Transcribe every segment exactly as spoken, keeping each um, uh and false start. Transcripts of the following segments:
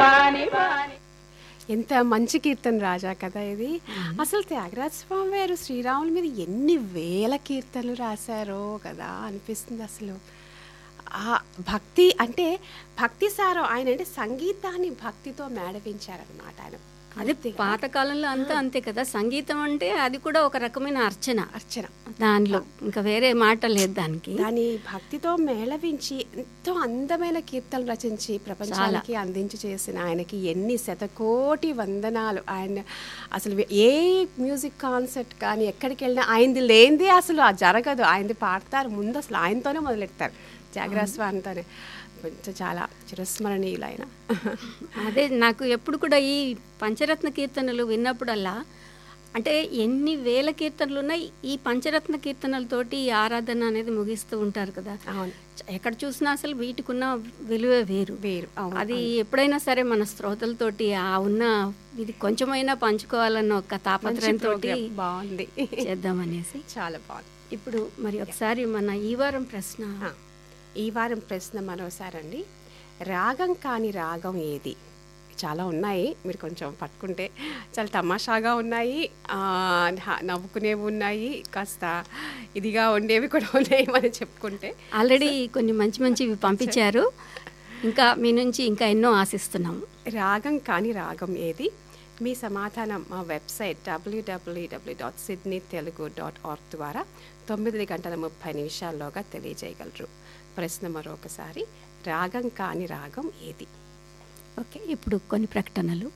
బాని బాని. ఎంత మంచి కీర్తన రాజా కదా ఇది. అసలు త్యాగరాజ స్వామి వారు శ్రీరాముల మీద ఎన్ని వేల కీర్తనలు రాశారో కదా అనిపిస్తుంది. అసలు ఆ భక్తి అంటే భక్తి సారం ఆయన అంటే సంగీతాన్ని భక్తితో మేడవించారనమాట ఆయన. అదే పాతకాలంలో అంతా అంతే కదా, సంగీతం అంటే అది కూడా ఒక రకమైన అర్చన అర్చన దానిలో ఇంకా వేరే మాట లేదు దానికి. దాని భక్తితో మేళవించి ఎంతో అందమైన కీర్తనలు రచించి ప్రపంచానికి అందించి చేసిన ఆయనకి ఎన్ని శతకోటి వందనాలు. ఆయన అసలు ఏ మ్యూజిక్ కాన్సర్ట్ కానీ ఎక్కడికి వెళ్ళినా ఆయనది లేనిదే అసలు జరగదు. ఆయనది పాడతారు ముందు, అసలు ఆయనతోనే మొదలెడతారు, త్యాగరాజ స్వామితోనే. కొంచెం చాలా చిరస్మరణీయులైన. అదే నాకు ఎప్పుడు కూడా ఈ పంచరత్న కీర్తనలు విన్నప్పుడల్లా అంటే ఎన్ని వేల కీర్తనలు ఉన్నాయి, ఈ పంచరత్న కీర్తనలతోటి ఈ ఆరాధన అనేది ముగిస్తూ ఉంటారు కదా. అవును, ఎక్కడ చూసినా అసలు వీటికి ఉన్న విలువే వేరు వేరు అది ఎప్పుడైనా సరే మన శ్రోతలతోటి ఆ ఉన్న ఇది కొంచెమైనా పంచుకోవాలన్న ఒక తాపత్రయంతో బాగుంది చేద్దామనేసి. చాలా బాగుంది. ఇప్పుడు మరి ఒకసారి మన ఈ వారం ప్రశ్న ఈ వారం ప్రశ్న మరోసారండి. రాగం కాని రాగం ఏది? చాలా ఉన్నాయి, మీరు కొంచెం పట్టుకుంటే చాలా తమాషాగా ఉన్నాయి, నవ్వుకునేవి ఉన్నాయి, కాస్త ఇదిగా ఉండేవి కూడా ఉన్నాయి మనం చెప్పుకుంటే. ఆల్రెడీ కొన్ని మంచి మంచివి పంపించారు, ఇంకా మీ నుంచి ఇంకా ఎన్నో ఆశిస్తున్నాము. రాగం కాని రాగం ఏది? మీ సమాధానం మా వెబ్సైట్ డబ్ల్యూడబ్ల్యూడబ్ల్యూ dot Sydney Telugu dot org ద్వారా తొమ్మిది గంటల ముప్పై నిమిషాల్లోగా తెలియజేయగలరు. ప్రశ్న మరొకసారి, రాగం కాని రాగం ఏది? ఓకే, ఇప్పుడు కొన్ని ప్రకటనలు.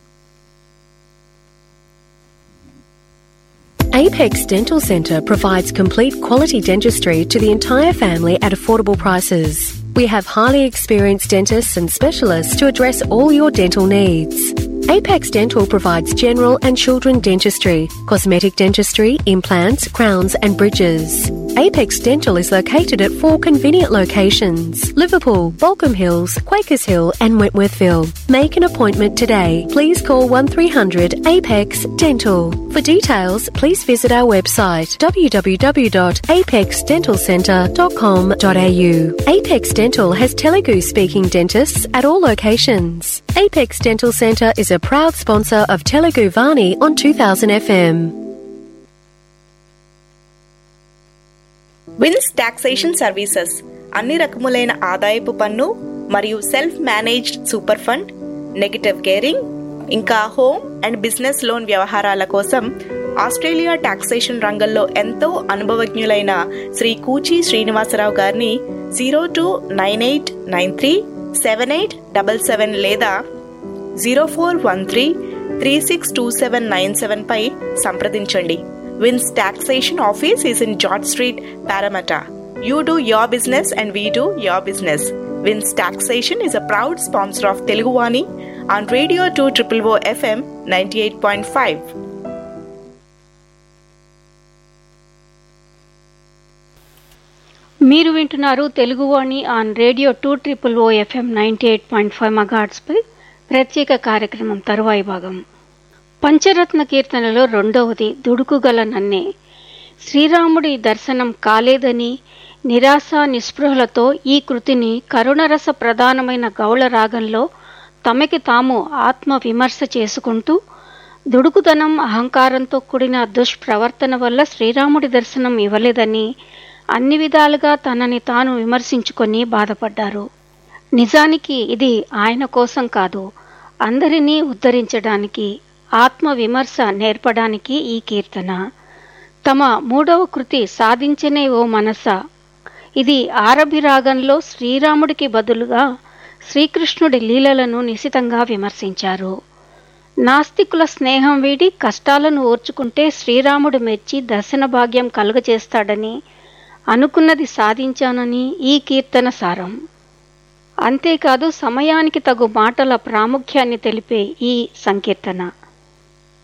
Apex Dental Centre provides complete quality dentistry to the entire family at affordable prices. We have highly experienced dentists and specialists to address all your dental needs. Apex Dental provides general and children dentistry, cosmetic dentistry, implants, crowns and bridges. Apex Dental is located at four convenient locations: Liverpool, Balcombe Hills, Quakers Hill and Wentworthville. Make an appointment today. Please call one three hundred APEX Dental. For details, please visit our website w w w dot apex dental centre dot com dot a u. Apex Dental has Telugu speaking dentists at all locations. Apex Dental Centre is a proud sponsor of Telugu Vani on two thousand F M. Wins taxation services అన్ని రకములైన ఆదాయపు పన్ను మరియు self managed super fund, negative caring, ఇంకా home and business loan వ్యవహారాల కోసం Australia taxation రంగంలో ఎంతో అనుభవజ్ఞులైన శ్రీ కూచి శ్రీనివాసరావు గారిని zero two nine eight nine three seven eight double seven లేదా zero four one three three six two seven nine seven పై సంప్రదించండి. Wins Taxation Office is in George Street, Parramatta. You do your business and we do your business. Wins Taxation is a proud sponsor of Telugu Vani on Radio two O O O F M ninety-eight point five. మీరు వింటున్నారు Teluguvani on radio two triple oh FM ninety eight point five మెగాహెర్ట్జ్పై ప్రత్యేక కార్యక్రమం తరువాయి భాగం. పంచరత్న కీర్తనలో రెండవది దుడుకుగల నన్నే. శ్రీరాముడి దర్శనం కాలేదని నిరాశ నిస్పృహలతో ఈ కృతిని కరుణరస ప్రధానమైన గౌళ రాగంలో తమకి తాము ఆత్మ విమర్శ చేసుకుంటూ దుడుకుదనం అహంకారంతో కూడిన దుష్ప్రవర్తన వల్ల శ్రీరాముడి దర్శనం ఇవ్వలేదని అన్ని విధాలుగా తనని తాను విమర్శించుకొని బాధపడ్డారు. నిజానికి ఇది ఆయన కోసం కాదు, అందరినీ ఉద్ధరించడానికి, ఆత్మ విమర్శ నేర్పడానికి ఈ కీర్తన. తమ మూడవ కృతి సాధించనే ఓ మనస. ఇది ఆరభి రాగంలో శ్రీరాముడికి బదులుగా శ్రీకృష్ణుడి లీలలను నిశితంగా విమర్శించారు. నాస్తికుల స్నేహం వీడి కష్టాలను ఓర్చుకుంటే శ్రీరాముడు మెచ్చి దర్శన భాగ్యం కలుగజేస్తాడని అనుకున్నది సాధించానని ఈ కీర్తన సారం. అంతేకాదు సమయానికి తగు మాటల ప్రాముఖ్యాన్ని తెలిపే ఈ సంకీర్తన